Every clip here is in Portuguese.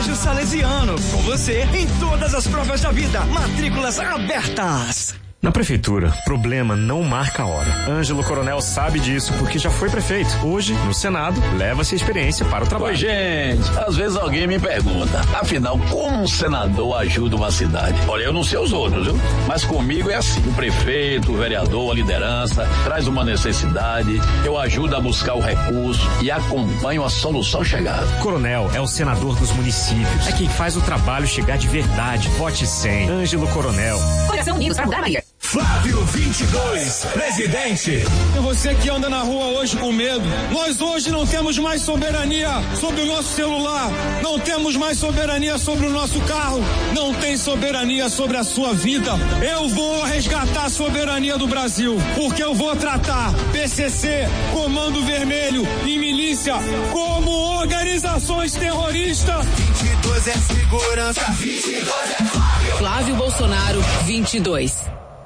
Colégio Salesiano, com você em todas as provas da vida. Matrículas abertas. Na prefeitura, problema não marca a hora. Ângelo Coronel sabe disso porque já foi prefeito. Hoje, no Senado, leva-se a experiência para o trabalho. Oi, gente, às vezes alguém me pergunta, afinal, como um senador ajuda uma cidade? Olha, eu não sei os outros, viu? Mas comigo é assim, o prefeito, o vereador, a liderança, traz uma necessidade, eu ajudo a buscar o recurso e acompanho a solução chegar. Coronel é o senador dos municípios, é quem faz o trabalho chegar de verdade. Vote 100, Ângelo Coronel. Coração Unidos para mudar Bahia. Flávio 22, presidente. É você que anda na rua hoje com medo. Nós hoje não temos mais soberania sobre o nosso celular, não temos mais soberania sobre o nosso carro, não tem soberania sobre a sua vida. Eu vou resgatar a soberania do Brasil, porque eu vou tratar PCC, Comando Vermelho e milícia como organizações terroristas. 22 é segurança, 22 é Flávio. Flávio Bolsonaro 22.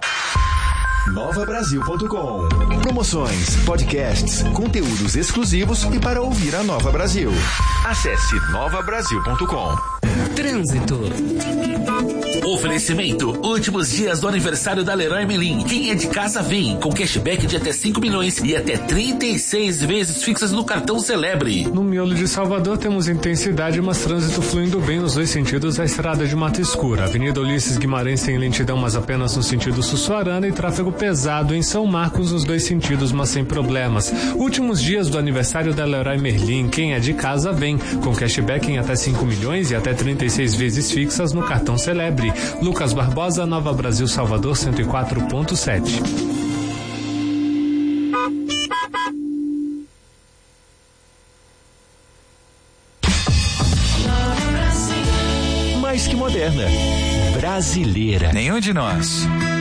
NovaBrasil.com. Promoções, podcasts, conteúdos exclusivos e para ouvir a Nova Brasil. Acesse NovaBrasil.com. Trânsito. Oferecimento: últimos dias do aniversário da Leroy Merlin. Quem é de casa vem, com cashback de até 5 milhões e até 36 vezes fixas no cartão Celebre. No miolo de Salvador temos intensidade, mas trânsito fluindo bem nos dois sentidos da estrada de Mata Escura. Avenida Ulisses Guimarães tem lentidão, mas apenas no sentido Sussuarana, e tráfego pesado em São Marcos nos dois sentidos, mas sem problemas. Últimos dias do aniversário da Leroy Merlin. Quem é de casa vem, com cashback em até 5 milhões e até 36 vezes fixas no cartão Celebre. Lucas Barbosa, Nova Brasil, Salvador 104.7. Mais que moderna, brasileira. Nenhum de nós